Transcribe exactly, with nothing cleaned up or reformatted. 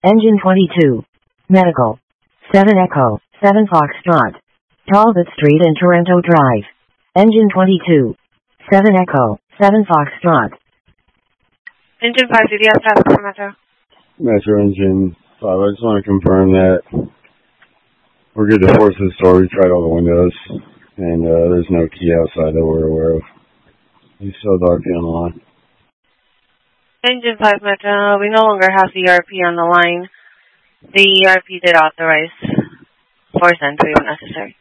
Engine twenty-two. Medical. seven Echo, seven Foxtrot. Talbot Street and Toronto Drive. Engine twenty-two. seven Echo, seven Foxtrot. Engine five, C D S, traffic for Metro. Metro Engine five, I just want to confirm that we're good to force this door. We tried all the windows, and uh, there's no key outside that we're aware of. You still have R P on the line. Engine five, Metro, we no longer have the R P on the line. The R P did authorize force entry if necessary.